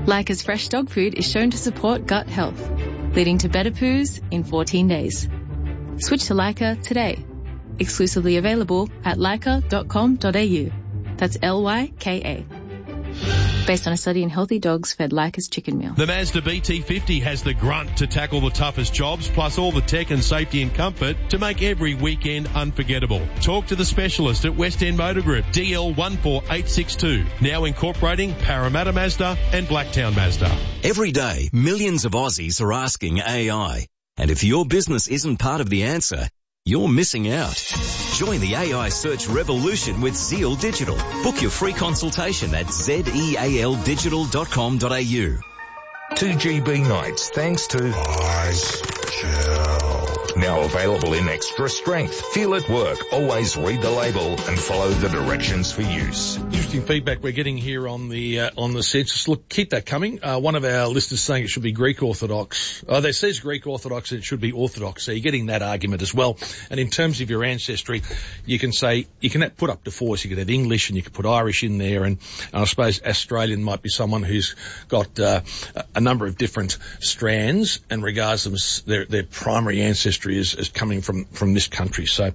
Lyca's fresh dog food is shown to support gut health, leading to better poos in 14 days. Switch to Lyca today. Exclusively available at lyca.com.au. That's Lyka. Based on a study in healthy dogs fed Lyca's chicken meal. The Mazda BT50 has the grunt to tackle the toughest jobs, plus all the tech and safety and comfort to make every weekend unforgettable. Talk to the specialist at West End Motor Group, DL14862, now incorporating Parramatta Mazda and Blacktown Mazda. Every day, millions of Aussies are asking AI. And if your business isn't part of the answer, you're missing out. Join the AI search revolution with Zeal Digital. Book your free consultation at zealdigital.com.au. 2GB nights thanks to Ice Chill. Now available in extra strength. Feel it work. Always read the label and follow the directions for use. Interesting feedback we're getting here on the census. Look, keep that coming. One of our listeners saying it should be Greek Orthodox. There says Greek Orthodox and it should be Orthodox. So you're getting that argument as well. And in terms of your ancestry, you can say, you can put up to 4. So you could have English and you could put Irish in there. And I suppose Australian might be someone who's got a number of different strands and regards them their primary ancestry is coming from this country. So,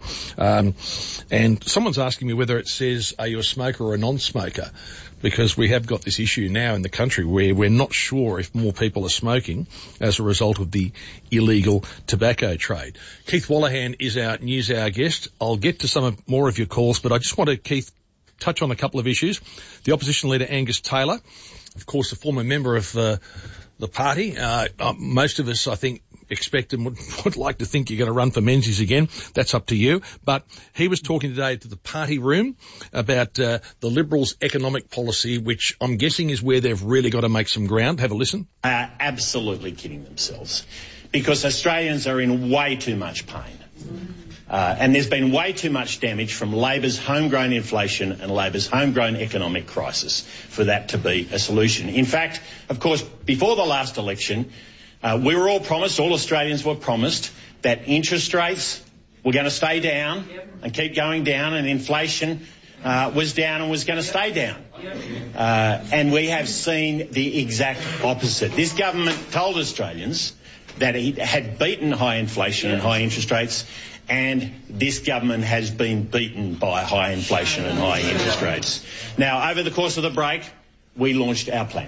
and someone's asking me whether it says, are you a smoker or a non-smoker? Because we have got this issue now in the country where we're not sure if more people are smoking as a result of the illegal tobacco trade. Keith Wallahan is our News Hour guest. I'll get to more of your calls, but I just want to, Keith, touch on a couple of issues. The opposition leader, Angus Taylor, of course, a former member of the party. Most of us, I think, expect and would like to think you're going to run for Menzies again. That's up to you. But he was talking today to the party room about the Liberals' economic policy, which I'm guessing is where they've really got to make some ground. Have a listen. Absolutely kidding themselves, because Australians are in way too much pain. And there's been way too much damage from Labor's homegrown inflation and Labor's homegrown economic crisis for that to be a solution. In fact, of course, before the last election, we were all promised, all Australians were promised, that interest rates were going to stay down and keep going down, and inflation was down and was going to stay down. And we have seen the exact opposite. This government told Australians that it had beaten high inflation and high interest rates, and this government has been beaten by high inflation and high interest rates. Now, over the course of the break, we launched our plan.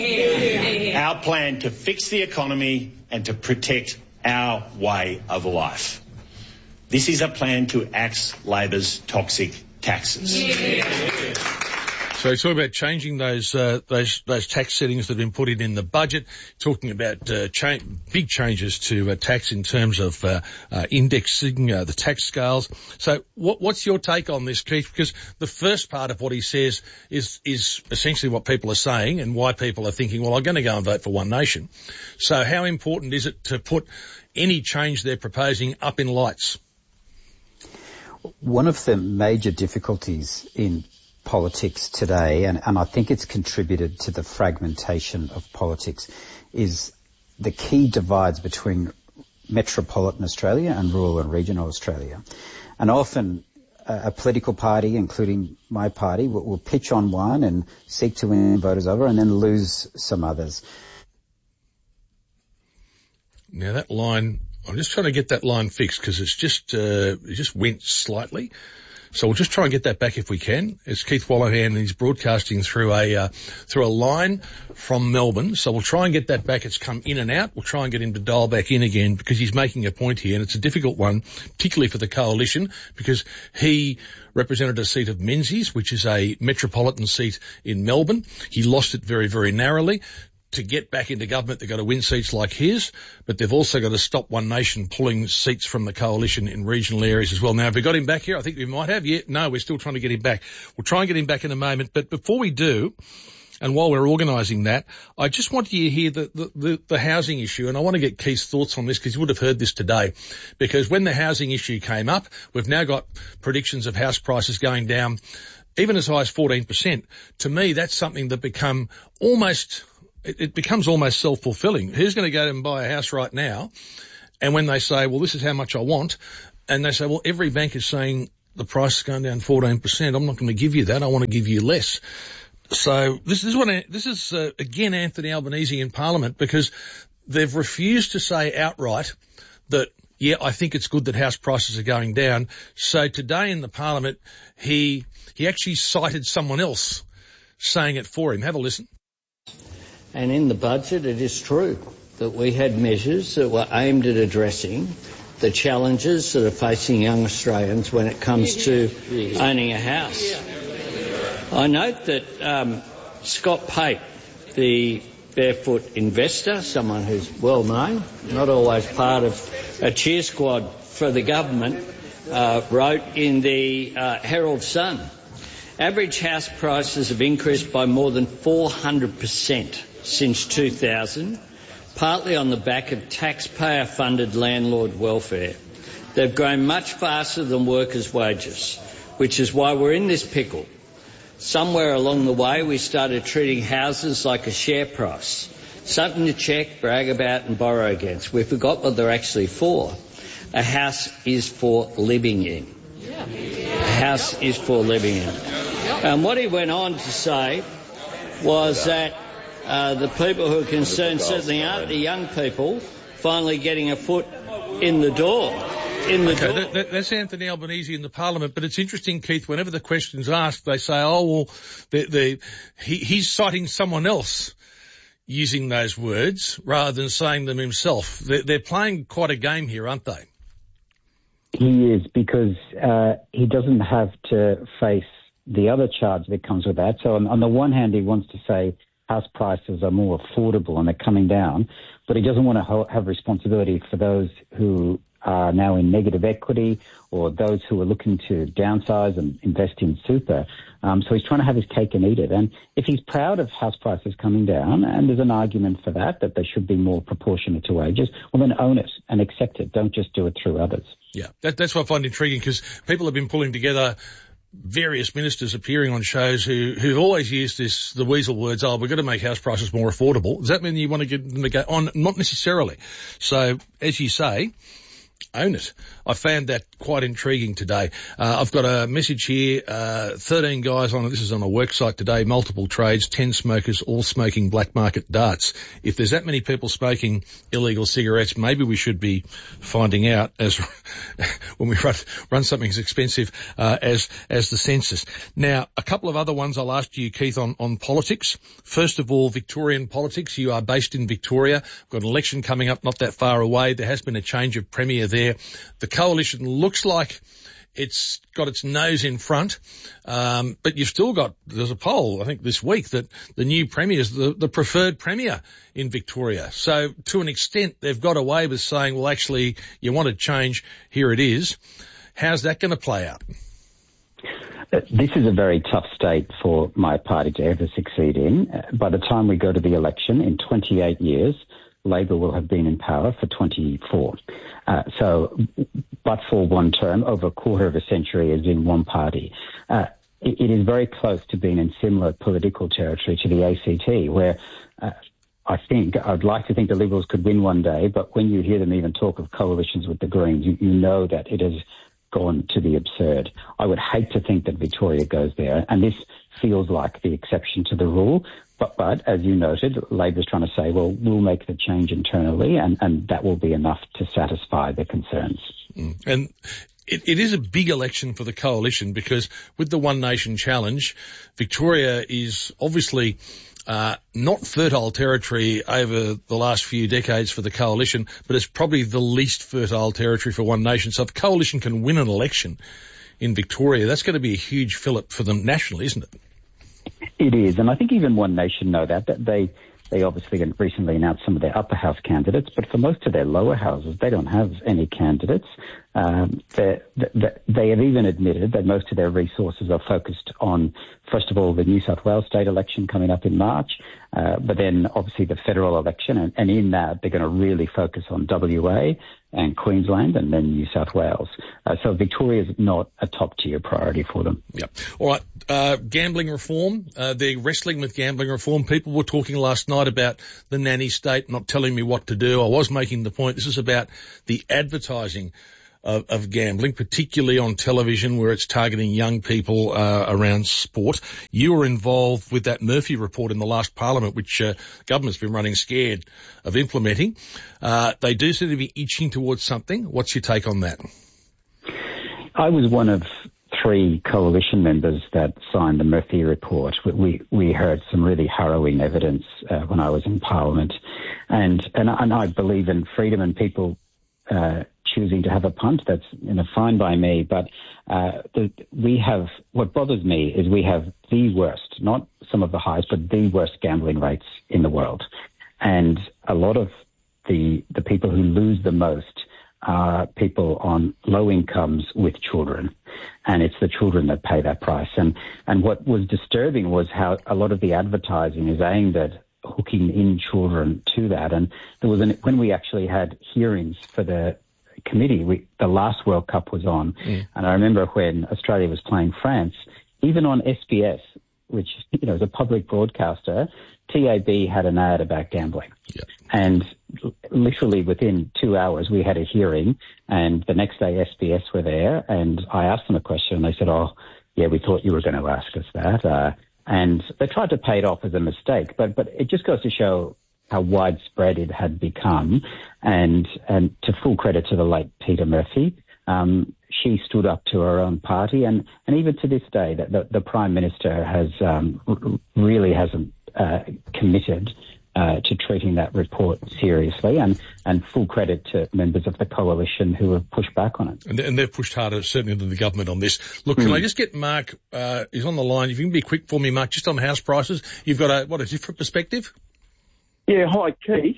Our plan to fix the economy and to protect our way of life. This is a plan to axe Labor's toxic taxes. So he's talking about changing those tax settings that have been put in the budget, talking about big changes to tax in terms of indexing the tax scales. So what's your take on this, Keith? Because the first part of what he says is essentially what people are saying and why people are thinking, well, I'm going to go and vote for One Nation. So how important is it to put any change they're proposing up in lights? One of the major difficulties in politics today, and I think it's contributed to the fragmentation of politics, is the key divides between metropolitan Australia and rural and regional Australia. And often a political party, including my party, will pitch on one and seek to win voters over and then lose some others. Now that line, I'm just trying to get that line fixed because it just went slightly. So we'll just try and get that back if we can. It's Keith Wallahan, and he's broadcasting through a line from Melbourne. So we'll try and get that back. It's come in and out. We'll try and get him to dial back in again because he's making a point here, and it's a difficult one, particularly for the Coalition, because he represented a seat of Menzies, which is a metropolitan seat in Melbourne. He lost it very, very narrowly. To get back into government, they've got to win seats like his, but they've also got to stop One Nation pulling seats from the Coalition in regional areas as well. Now, have we got him back here? I think we might have. Yeah, no, we're still trying to get him back. We'll try and get him back in a moment. But before we do, and while we're organising that, I just want you to hear the housing issue, and I want to get Keith's thoughts on this because you would have heard this today. Because when the housing issue came up, we've now got predictions of house prices going down even as high as 14%. To me, that's something that it becomes almost self-fulfilling. Who's going to go and buy a house right now? And when they say, well, this is how much I want, and they say, well, every bank is saying the price is going down 14%, I'm not going to give you that. I want to give you less. So this is again Anthony Albanese in Parliament, because they've refused to say outright that, yeah, I think it's good that house prices are going down. So today in the Parliament, he actually cited someone else saying it for him. Have a listen. And in the budget, it is true that we had measures that were aimed at addressing the challenges that are facing young Australians when it comes to owning a house. I note that Scott Pape, the barefoot investor, someone who's well known, not always part of a cheer squad for the government, wrote in the Herald Sun, average house prices have increased by more than 400% since 2000, partly on the back of taxpayer-funded landlord welfare. They've grown much faster than workers' wages, which is why we're in this pickle. Somewhere along the way, we started treating houses like a share price, something to check, brag about and borrow against. We forgot what they're actually for. A house is for living in. A house is for living in. And what he went on to say was that the people who are concerned certainly aren't the young people finally getting a foot in the door. That's Anthony Albanese in the Parliament, but it's interesting, Keith, whenever the question's asked, they say, oh, well, he's citing someone else using those words rather than saying them himself. They're playing quite a game here, aren't they? He is, because he doesn't have to face the other charge that comes with that. So on the one hand, he wants to say house prices are more affordable and they're coming down, but he doesn't want to have responsibility for those who are now in negative equity or those who are looking to downsize and invest in super. So he's trying to have his cake and eat it. And if he's proud of house prices coming down, and there's an argument for that they should be more proportionate to wages, well, then own it and accept it. Don't just do it through others. Yeah, that's what I find intriguing, because people have been pulling together various ministers appearing on shows who've always used the weasel words, we've got to make house prices more affordable. Does that mean you want to get them to go on? Not necessarily. So, as you say, own it. I found that quite intriguing today. I've got a message here, 13 guys on it. This is on a work site today, multiple trades, 10 smokers, all smoking black market darts. If there's that many people smoking illegal cigarettes, maybe we should be finding out as when we run something as expensive as the census. Now, a couple of other ones I'll ask you, Keith, on politics. First of all, Victorian politics. You are based in Victoria. We've got an election coming up not that far away. There has been a change of premier there. The coalition looks like it's got its nose in front, but you've still got, there's a poll, I think this week, that the new premier is the preferred premier in Victoria. So to an extent, they've got away with saying, well, actually, you want to change, here it is. How's that going to play out? This is a very tough state for my party to ever succeed in. By the time we go to the election in 28 years, Labor will have been in power for 24. But for one term, over a quarter of a century as in one party. It is very close to being in similar political territory to the ACT, where I'd like to think the Liberals could win one day, but when you hear them even talk of coalitions with the Greens, you know that it has gone to the absurd. I would hate to think that Victoria goes there, and this feels like the exception to the rule. But as you noted, Labor's trying to say, well, we'll make the change internally, and that will be enough to satisfy the concerns. And it is a big election for the coalition, because with the One Nation challenge, Victoria is obviously not fertile territory over the last few decades for the coalition, but it's probably the least fertile territory for One Nation. So if the coalition can win an election in Victoria, that's going to be a huge fillip for them nationally, isn't it? It is, and I think even One Nation know that they obviously recently announced some of their upper house candidates, but for most of their lower houses, they don't have any candidates. They have even admitted that most of their resources are focused on, first of all, the New South Wales state election coming up in March, but then obviously the federal election, and in that they're going to really focus on WA and Queensland and then New South Wales. So Victoria is not a top-tier priority for them. Yep. All right. Gambling reform. They're wrestling with gambling reform. People were talking last night about the nanny state not telling me what to do. I was making the point, this is about the advertising of gambling, particularly on television where it's targeting young people around sport. You were involved with that Murphy report in the last Parliament, which government's been running scared of implementing. They do seem to be itching towards something. What's your take on that? I was one of 3 coalition members that signed the Murphy report. We heard some really harrowing evidence when I was in Parliament, and I believe in freedom and people choosing to have a punt. That's fine by me. But what bothers me is we have the worst, not some of the highest, but the worst gambling rates in the world, and a lot of the people who lose the most are people on low incomes with children, and it's the children that pay that price. And what was disturbing was how a lot of the advertising is aimed at hooking in children to that. And there was when we actually had hearings for the committee, the last World Cup was on, and I remember when Australia was playing France, even on SBS, which is a public broadcaster, TAB had an ad about gambling. Yeah. And literally within 2 hours we had a hearing, and the next day SBS were there, and I asked them a question and they said, "Oh, yeah, we thought you were going to ask us that." And they tried to pay it off as a mistake, but it just goes to show how widespread it had become, and to full credit to the late Peter Murphy, she stood up to her own party, and even to this day, the Prime Minister has really hasn't committed to treating that report seriously, and full credit to members of the coalition who have pushed back on it. And they've pushed harder, certainly, than the government on this. Look, can I just get Mark, he's on the line. If you can be quick for me, Mark, just on house prices. You've got a different perspective? Yeah, hi, Keith.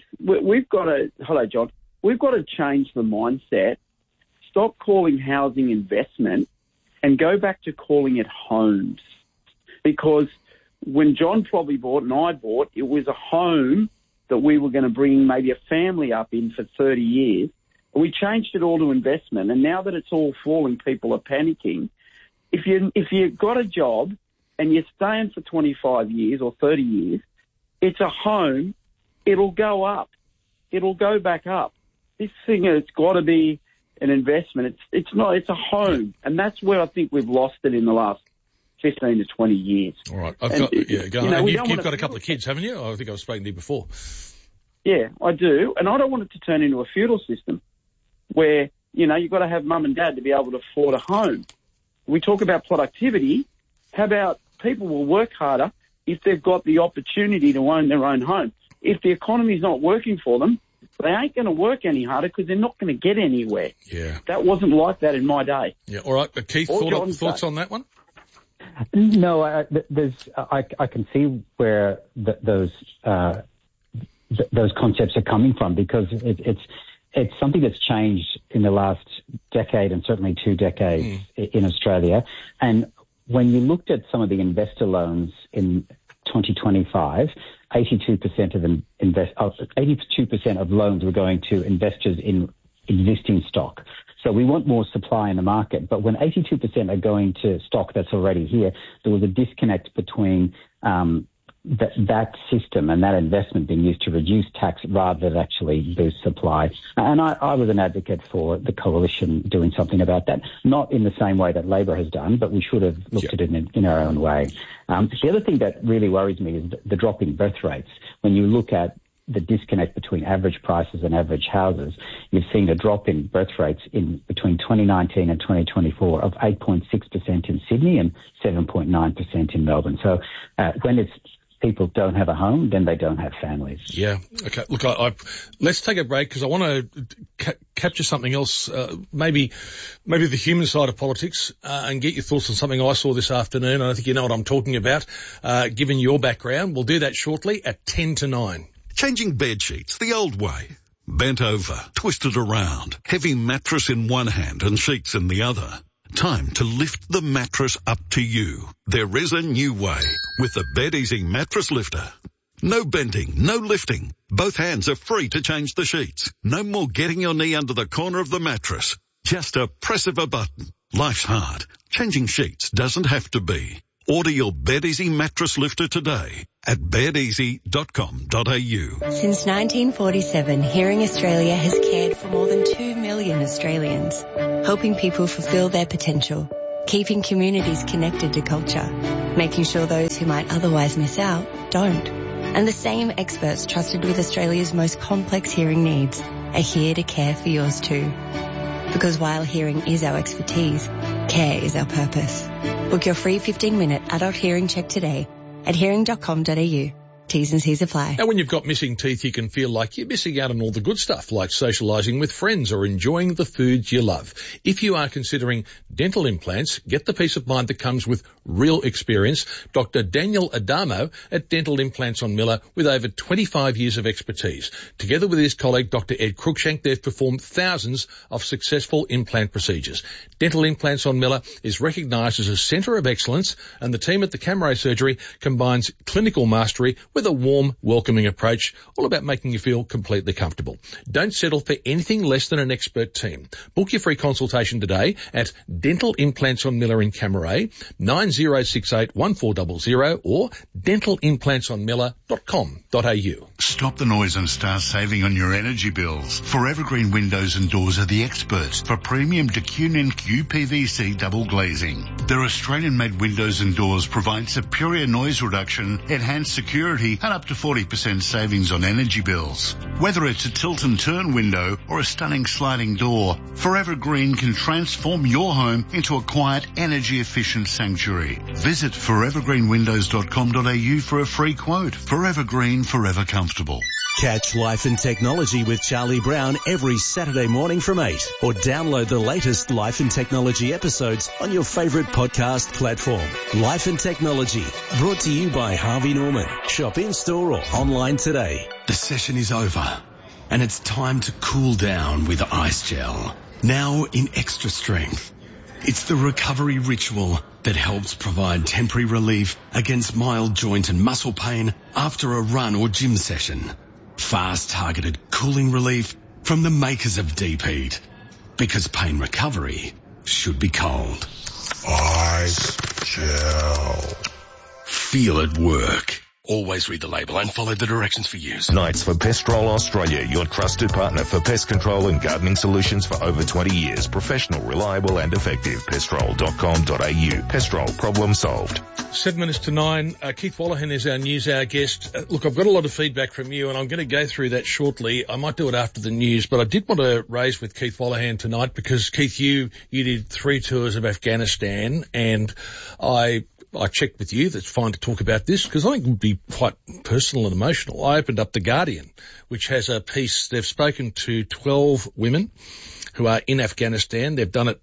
Hello, John. We've got to change the mindset, stop calling housing investment, and go back to calling it homes. Because when John probably bought and I bought, it was a home that we were going to bring maybe a family up in for 30 years. We changed it all to investment, and now that it's all falling, people are panicking. If you've got a job and you're staying for 25 years or 30 years, it's a home. It'll go up. It'll go back up. This thing has got to be an investment. It's not. It's a home, and that's where I think we've lost it in the last 15 to 20 years. All right. Go on. And you've got a couple of kids, haven't you? I think I've spoken to you before. Yeah, I do. And I don't want it to turn into a feudal system where, you've got to have mum and dad to be able to afford a home. We talk about productivity. How about people will work harder if they've got the opportunity to own their own home? If the economy's not working for them, they ain't going to work any harder because they're not going to get anywhere. Yeah. That wasn't like that in my day. Yeah. All right. Keith, thoughts on that one? No, I can see where those concepts are coming from, because it's something that's changed in the last decade and certainly 2 decades in Australia. And when you looked at some of the investor loans in 2025, 82% of loans were going to investors in existing stock. So we want more supply in the market. But when 82% are going to stock that's already here, there was a disconnect between that system and that investment being used to reduce tax rather than actually boost supply. And I was an advocate for the coalition doing something about that, not in the same way that Labor has done, but we should have looked at it in our own way. The other thing that really worries me is the drop in birth rates. When you look at the disconnect between average prices and average houses, you've seen a drop in birth rates in between 2019 and 2024 of 8.6% in Sydney and 7.9% in Melbourne. So when it's people don't have a home, then they don't have families. Yeah. Okay. Look, let's take a break because I want to capture something else, maybe the human side of politics, and get your thoughts on something I saw this afternoon. I don't think you know what I'm talking about, given your background. We'll do that shortly at 10 to 9. Changing bed sheets the old way. Bent over, twisted around, heavy mattress in one hand and sheets in the other. Time to lift the mattress up to you. There is a new way with the BedEasy Mattress Lifter. No bending, no lifting. Both hands are free to change the sheets. No more getting your knee under the corner of the mattress. Just a press of a button. Life's hard. Changing sheets doesn't have to be. Order your BedEasy Mattress Lifter today at bedeasy.com.au. Since 1947, Hearing Australia has cared for more than 2 million Australians. helping people fulfill their potential, keeping communities connected to culture, making sure those who might otherwise miss out don't. And the same experts trusted with Australia's most complex hearing needs are here to care for yours too. Because while hearing is our expertise, care is our purpose. Book your free 15-minute adult hearing check today at hearing.com.au. T's and C's apply. Now, when you've got missing teeth, you can feel like you're missing out on all the good stuff, like socialising with friends or enjoying the foods you love. If you are considering dental implants, get the peace of mind that comes with real experience. Dr. Daniel Adamo at Dental Implants on Miller with over 25 years of expertise. Together with his colleague, Dr. Ed Cruikshank, they've performed thousands of successful implant procedures. Dental Implants on Miller is recognised as a centre of excellence, and the team at the Camray Surgery combines clinical mastery with a warm, welcoming approach, all about making you feel completely comfortable. Don't settle for anything less than an expert team. Book your free consultation today at Dental Implants on Miller in Camray, 9068 1400 or dentalimplantson.miller.com.au. Stop the noise and start saving on your energy bills. Forever Green Windows and Doors are the experts for premium DeCunin QPVC double glazing. Their Australian-made windows and doors provide superior noise reduction, enhanced security, and up to 40% savings on energy bills. Whether it's a tilt and turn window or a stunning sliding door, Forever Green can transform your home into a quiet, energy-efficient sanctuary. Visit forevergreenwindows.com.au for a free quote. Forever Green, forever comfortable. Catch Life and Technology with Charlie Brown every Saturday morning from 8, or download the latest Life and Technology episodes on your favourite podcast platform. Life and Technology, brought to you by Harvey Norman. Shop in-store or online today. The session is over, and it's time to cool down with Ice Gel. Now in extra strength. It's the recovery ritual that helps provide temporary relief against mild joint and muscle pain after a run or gym session. Fast targeted cooling relief from the makers of Deep Heat. Because pain recovery should be cold. Ice Gel. Feel it work. Always read the label and follow the directions for use. Knights for Pestrol Australia, your trusted partner for pest control and gardening solutions for over 20 years. Professional, reliable and effective. Pestrol.com.au. Pestrol, problem solved. 7 minutes to 9. Keith Wallahan is our News Hour guest. Look, I've got a lot of feedback from you, and I'm going to go through that shortly. I might do it after the news, but I did want to raise with Keith Wallahan tonight because, Keith, you did 3 tours of Afghanistan, and I checked with you. That's fine to talk about this because I think it would be quite personal and emotional. I opened up The Guardian, which has a piece. They've spoken to 12 women who are in Afghanistan. They've done it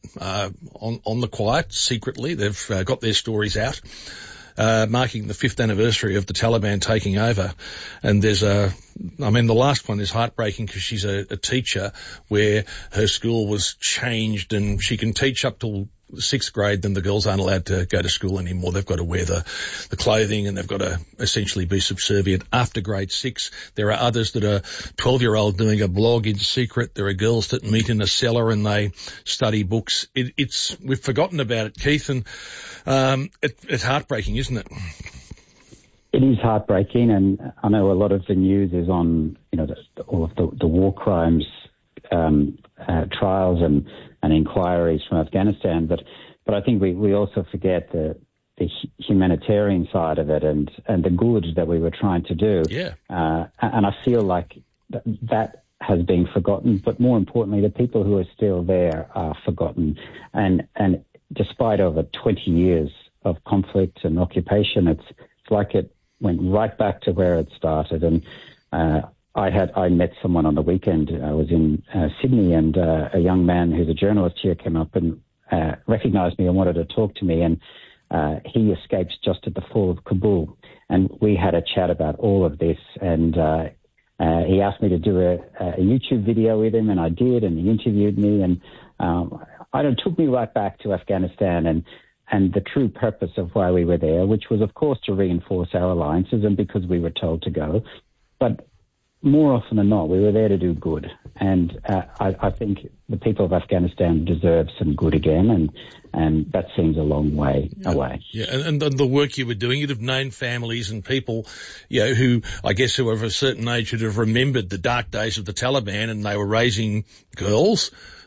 on the quiet, secretly. They've got their stories out, marking the 5th anniversary of the Taliban taking over. And the last one is heartbreaking because she's a teacher where her school was changed and she can teach up till 6th grade, then the girls aren't allowed to go to school anymore. They've got to wear the clothing and they've got to essentially be subservient. After grade 6, there are others that are 12-year-old doing a blog in secret. There are girls that meet in a cellar and they study books. We've forgotten about it, Keith, and it's heartbreaking, isn't it? It is heartbreaking, and I know a lot of the news is on, all of the war crimes trials and inquiries from Afghanistan, but I think we also forget the humanitarian side of it and the good that we were trying to do. Yeah. And I feel like that has been forgotten, but more importantly, the people who are still there are forgotten. And despite over 20 years of conflict and occupation, it's like it went right back to where it started. And I met someone on the weekend. I was in Sydney, and a young man who's a journalist here came up and recognised me and wanted to talk to me. And he escaped just at the fall of Kabul. And we had a chat about all of this. And he asked me to do a YouTube video with him, and I did. And he interviewed me, and it took me right back to Afghanistan and the true purpose of why we were there, which was, of course, to reinforce our alliances and because we were told to go. But more often than not, we were there to do good. And I think the people of Afghanistan deserve some good again, and that seems a long way away. Yeah, and the work you were doing, you'd have known families and people, who I guess who are of a certain age would have remembered the dark days of the Taliban, and they were raising girls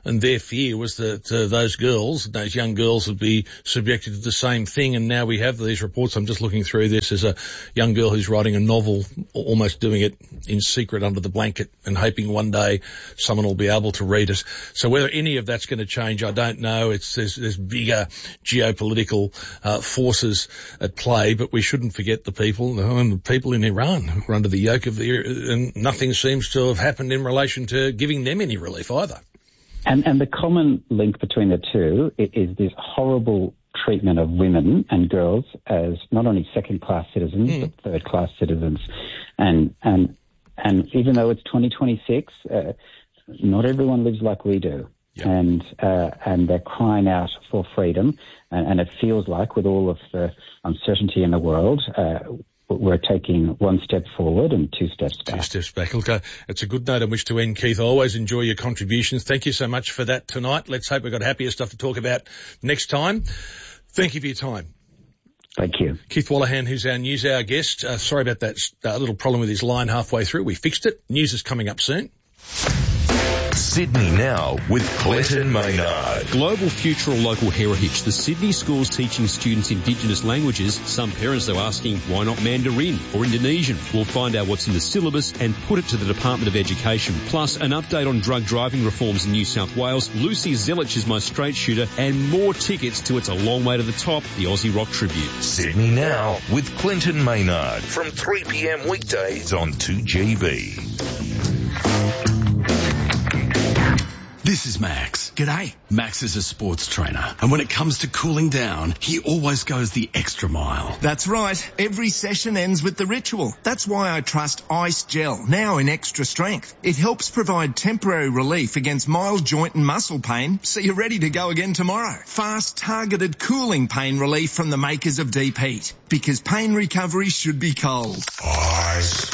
And their fear was that those young girls would be subjected to the same thing. And now we have these reports. I'm just looking through this. There's a young girl who's writing a novel, almost doing it in secret under the blanket and hoping one day someone will be able to read it. So whether any of that's going to change, I don't know. There's bigger geopolitical forces at play, but we shouldn't forget the people in Iran who are under the yoke of and nothing seems to have happened in relation to giving them any relief either. And the common link between the two is this horrible treatment of women and girls as not only second-class citizens but third-class citizens. And even though it's 2026, not everyone lives like we do. Yep. And they're crying out for freedom. And it feels like with all of the uncertainty in the world, we're taking one step forward and two steps back. 2 steps back. Look, it's a good note on which to end, Keith. I always enjoy your contributions. Thank you so much for that tonight. Let's hope we've got happier stuff to talk about next time. Thank you for your time. Thank you. Keith Wallahan, who's our News Hour guest. Sorry about that little problem with his line halfway through. We fixed it. News is coming up soon. Sydney Now with Clinton Maynard. Global Future or Local Heritage. The Sydney schools teaching students Indigenous languages. Some parents are asking, why not Mandarin or Indonesian? We'll find out what's in the syllabus and put it to the Department of Education. Plus, an update on drug driving reforms in New South Wales. Lucy Zelich is my straight shooter, and more tickets to It's a Long Way to the Top, the Aussie Rock Tribute. Sydney Now with Clinton Maynard from 3 p.m. weekdays on 2GB. This is Max. G'day. Max is a sports trainer, and when it comes to cooling down, he always goes the extra mile. That's right. Every session ends with the ritual. That's why I trust Ice Gel, now in extra strength. It helps provide temporary relief against mild joint and muscle pain, so you're ready to go again tomorrow. Fast, targeted cooling pain relief from the makers of Deep Heat, because pain recovery should be cold. Ice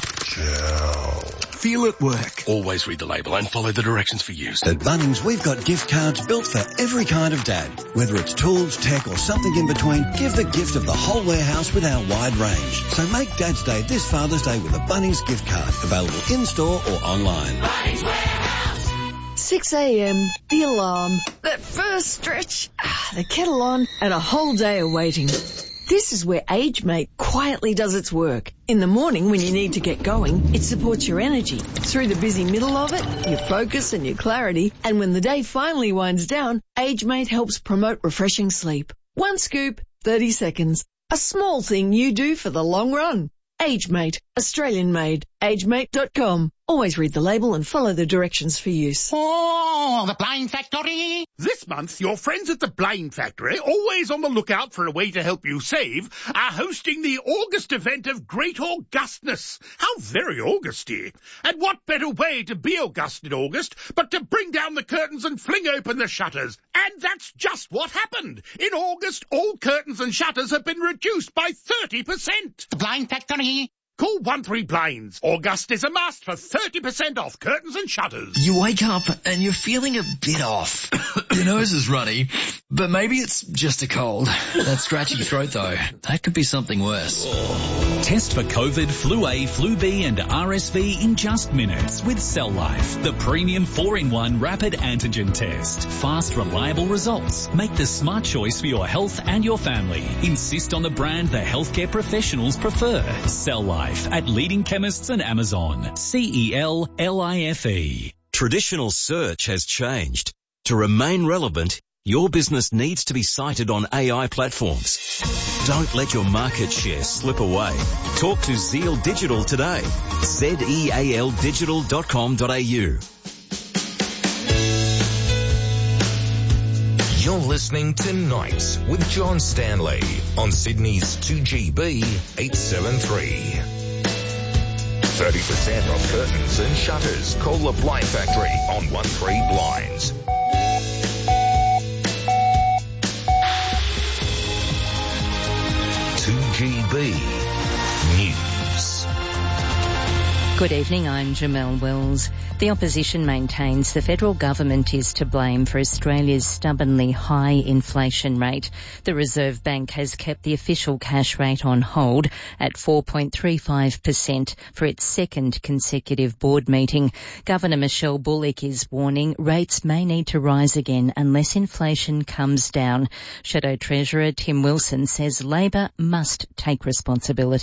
Gel. Feel it work. Always read the label and follow the directions for use. At Bunnings, we've got gift cards built for every kind of dad. Whether it's tools, tech or something in between, give the gift of the whole warehouse with our wide range. So make Dad's Day this Father's Day with a Bunnings gift card. Available in-store or online. Bunnings Warehouse. 6 a.m, the alarm, that first stretch, the kettle on, and a whole day of waiting. This is where AgeMate quietly does its work. In the morning when you need to get going, it supports your energy. Through the busy middle of it, your focus and your clarity. And when the day finally winds down, AgeMate helps promote refreshing sleep. One scoop, 30 seconds. A small thing you do for the long run. AgeMate, Australian made. AgeMate.com. Always read the label and follow the directions for use. Oh, the Blind Factory! This month, your friends at the Blind Factory, always on the lookout for a way to help you save, are hosting the August event of Great Augustness. How very Augusty! And what better way to be August in August but to bring down the curtains and fling open the shutters? And that's just what happened. In August, all curtains and shutters have been reduced by 30%. The Blind Factory. Call 13Blinds. August is a must for 30% off curtains and shutters. You wake up and you're feeling a bit off. Your nose is runny, but maybe it's just a cold. That scratchy throat though, that could be something worse. Test for COVID, Flu A, Flu B and RSV in just minutes with Cell Life, the premium 4-in-1 rapid antigen test. Fast, reliable results. Make the smart choice for your health and your family. Insist on the brand the healthcare professionals prefer. Cell Life at leading chemists and Amazon. CELLIFE. Traditional search has changed. To remain relevant, your business needs to be cited on AI platforms. Don't let your market share slip away. Talk to Zeal Digital today. zealdigital.com.au. You're listening to Nights with John Stanley on Sydney's 2GB 873. 30% off curtains and shutters. Call the Blind Factory on 13Blinds. GB News. Good evening, I'm Jamelle Wells. The opposition maintains the federal government is to blame for Australia's stubbornly high inflation rate. The Reserve Bank has kept the official cash rate on hold at 4.35% for its second consecutive board meeting. Governor Michelle Bullock is warning rates may need to rise again unless inflation comes down. Shadow Treasurer Tim Wilson says Labor must take responsibility.